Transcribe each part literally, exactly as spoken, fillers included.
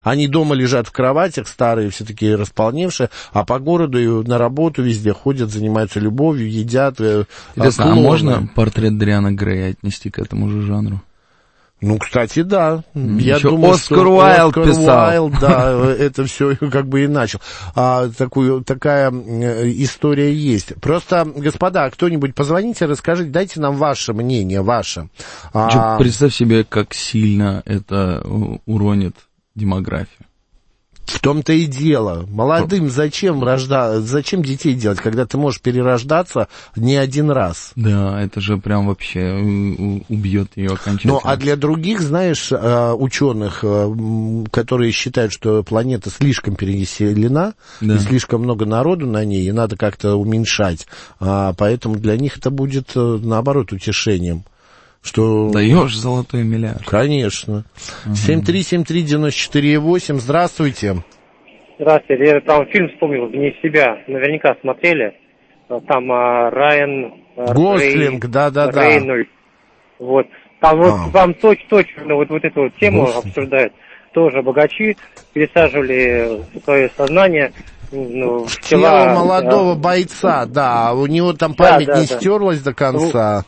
Они дома лежат в кроватях, старые, все такие располневшие, а по городу и на работу везде ходят, занимаются любовью, едят. Интересно, а, а можно портрет Дориана Грея отнести к этому же жанру? Ну, кстати, да. Mm, Я еще думаю, Оскар что Уайлд Оскар писал. Уайлд, да, это все как бы и начал. А, такую, такая история есть. Просто, господа, кто-нибудь позвоните, расскажите, дайте нам ваше мнение, ваше. А... Представь себе, как сильно это уронит демографию. В том-то и дело. Молодым зачем рожда... зачем детей делать, когда ты можешь перерождаться не один раз? Да, это же прям вообще убьет ее окончательно. Ну, а для других, знаешь, ученых, которые считают, что планета слишком перенаселена, да. И слишком много народу на ней, и надо как-то уменьшать, поэтому для них это будет, наоборот, утешением. Что... Даешь золотой миллиард. Конечно. Угу. семь три семь три девять четыре восемь. Здравствуйте. Здравствуйте. Я там фильм вспомнил, «Вне себя». Наверняка смотрели. Там а, Райан... Гослинг, да-да-да. Рейнольдс. Вот. Там, вот, а. там точно вот, вот эту вот тему Гослинг. Обсуждают. Тоже богачи пересаживали свое сознание... Ну, в тело молодого да. бойца, да. У него там память да, да, не да. стерлась до конца.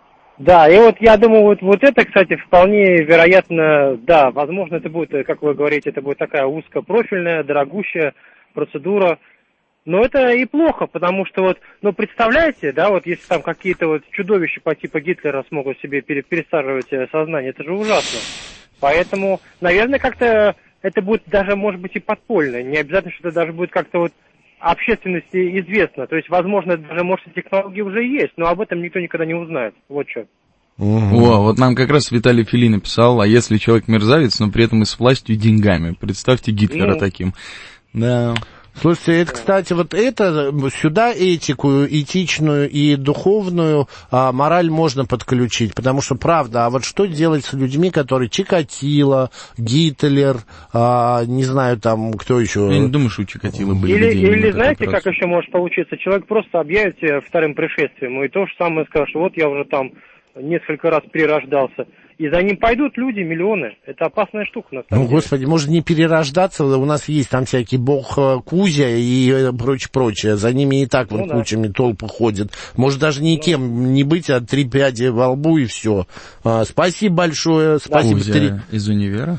Да, и вот я думаю, вот, вот это, кстати, вполне вероятно, да, возможно, это будет, как вы говорите, это будет такая узкопрофильная, дорогущая процедура, но это и плохо, потому что вот, ну, представляете, да, вот если там какие-то вот чудовища по типу Гитлера смогут себе пересаживать сознание, это же ужасно. Поэтому, наверное, как-то это будет даже, может быть, и подпольно, не обязательно, что это даже будет как-то вот общественности известно. То есть, возможно, даже, может, технологии уже есть, но об этом никто никогда не узнает. Вот что. Угу. О, вот нам как раз Виталий Фили написал, а если человек мерзавец, но при этом и с властью и деньгами. Представьте Гитлера ну. таким. Да. Слушайте, это, кстати, вот это, сюда этику, этичную и духовную а, мораль можно подключить, потому что, правда, а вот что делать с людьми, которые Чикатило, Гитлер, а, не знаю, там, кто еще... Я не думаю, что у Чикатило были Или, деньги. Или знаете, как еще может получиться? Человек просто объявит вторым пришествием, и то же самое скажет, вот я уже там несколько раз перерождался. И за ним пойдут люди, миллионы. Это опасная штука, на самом ну, деле. Господи, может не перерождаться. У нас есть там всякий бог Кузя и прочее-прочее. За ними и так ну, вон да. кучами толпы ходят. Может даже никем ну. не быть, а три пяди во лбу и все. А, спасибо большое. Спасибо. Кузя три... из универа?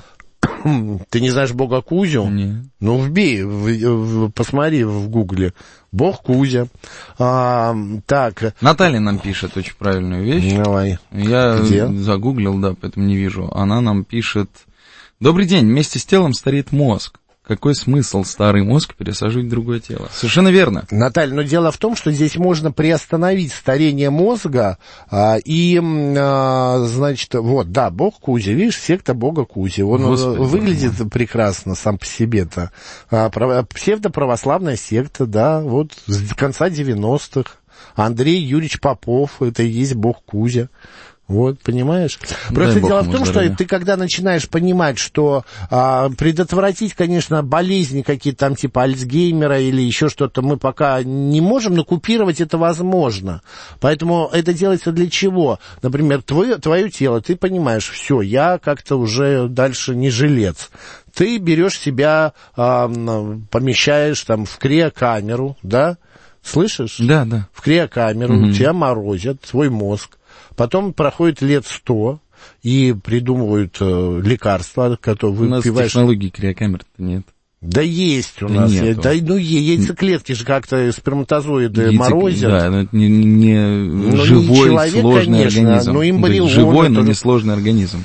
Ты не знаешь бога Кузю? Нет. Ну, вбей, в, в, посмотри в гугле. Бог Кузя. А, так. Наталья нам пишет очень правильную вещь. Давай. Я Где? загуглил, да, поэтому не вижу. Она нам пишет: добрый день, вместе с телом стареет мозг. Какой смысл старый мозг пересаживать в другое тело? Совершенно верно. Наталья, но дело в том, что здесь можно приостановить старение мозга, а, и, а, значит, вот, да, бог Кузя, видишь, секта бога Кузи, он Господи, выглядит Боже. прекрасно сам по себе-то. А, псевдоправославная секта, да, вот, с конца девяностых. Андрей Юрьевич Попов, это и есть бог Кузя. Вот, понимаешь? Просто дело в том, здоровья. что ты когда начинаешь понимать, что а, предотвратить, конечно, болезни какие-то там типа Альцгеймера или еще что-то мы пока не можем, но купировать это возможно. Поэтому это делается для чего? Например, твое, твое тело, ты понимаешь, все, я как-то уже дальше не жилец. Ты берешь себя, а, помещаешь там в криокамеру, да? Слышишь? Да, да. В криокамеру, угу. тебя морозят, твой мозг. Потом проходит лет сто, и придумывают э, лекарства, которые вы У нас пиваешь... технологии криокамер-то нет. Да есть у да нас. Нету. Да, ну, яйцеклетки же как-то сперматозоиды Яйцек... морозят. Да, но это не, не ну, живой, не человек, сложный конечно, организм. но эмбрион. Живой, но тоже... не сложный организм.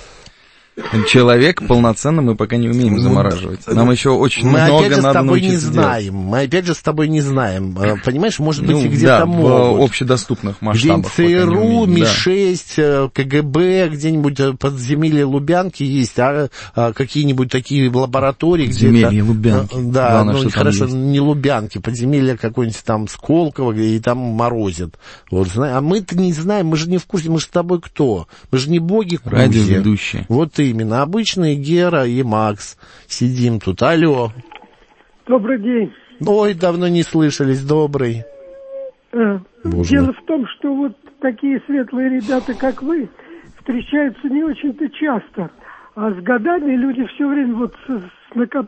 Человек полноценно мы пока не умеем замораживать. Нам еще очень мы много опять же надо с тобой не знаем. делать. Мы опять же с тобой не знаем. Понимаешь, может быть, ну, и где-то да, могут. в общедоступных масштабах. ЦРУ, Ми шесть, да. КГБ, где-нибудь подземелье Лубянки есть, а, а какие-нибудь такие лаборатории, подземелье где-то... Лубянки. Да, Главное, ну что хорошо, есть. не Лубянки, подземелье какое-нибудь там Сколково, и там морозят. Вот, а мы-то не знаем, мы же не в курсе, мы же с тобой кто? Мы же не боги Кузи. Радиоведущие. Вот именно, обычные Гера и Макс. Сидим тут. Алло. Добрый день. Ой, давно не слышались. Добрый. Э, дело в том, что вот такие светлые ребята, как вы, встречаются не очень-то часто. А с годами люди все время вот с, с накоп...